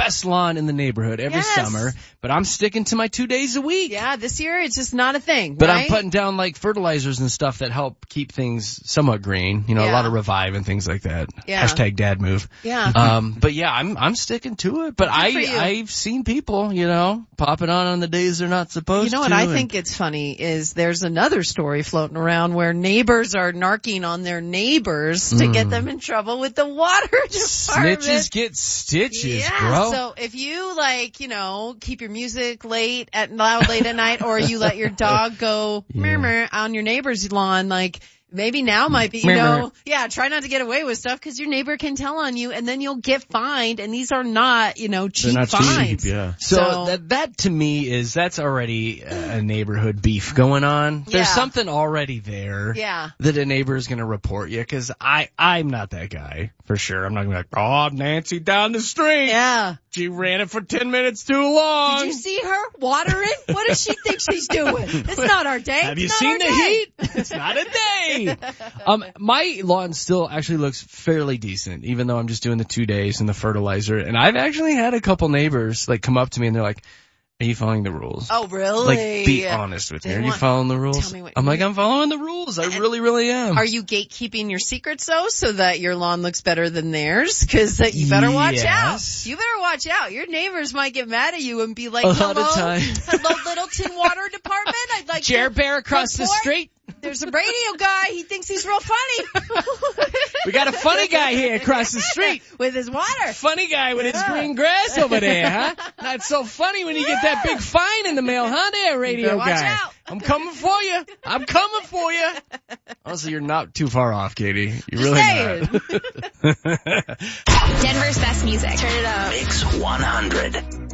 best lawn in the neighborhood every summer, but I'm sticking to my 2 days a week. Yeah, this year it's just not a thing, But right? I'm putting down like fertilizers and stuff that help keep things somewhat green. You know, a lot of Revive and things like that. Yeah. Hashtag dad move. Yeah. But yeah, I'm sticking to it. But I've seen people, you know, popping on the days they're not supposed to. You know what I think it's funny is there's another story floating around where neighbors are narking on their neighbors to get them in trouble with the water department. Snitches get stitches, yeah, bro. So if you keep your music late at night, or you let your dog go murmur on your neighbor's lawn, maybe now might be, try not to get away with stuff because your neighbor can tell on you and then you'll get fined, and these are not, cheap fines. Cheap, yeah. So that to me that's already a neighborhood beef going on. There's something already there. Yeah. That a neighbor is going to report you, because I'm not that guy for sure. I'm not going to be like, oh, Nancy down the street. Yeah. She ran it for 10 minutes too long. Did you see her watering? What does she think she's doing? It's not our day. Have you seen the heat? It's not a day. My lawn still actually looks fairly decent, even though I'm just doing the 2 days and the fertilizer. And I've actually had a couple neighbors come up to me and they're like, are you following the rules? Oh, really? Be honest with me. Are you following the rules? Tell me what I'm following the rules. I really, really am. Are you gatekeeping your secrets, though, so that your lawn looks better than theirs? Because you better watch out. You better watch out. Your neighbors might get mad at you and be like, hello, Littleton Water Department. I'd like Chair Bear across the street. There's a radio guy. He thinks he's real funny. We got a funny guy here across the street. With his water. Funny guy with his green grass over there, huh? Not so funny when you get that big fine in the mail, huh, there, radio watch guy? out. I'm coming for you. I'm coming for you. Also, you're not too far off, Katie. You're really not. Denver's best music. Turn it up. Mix 100.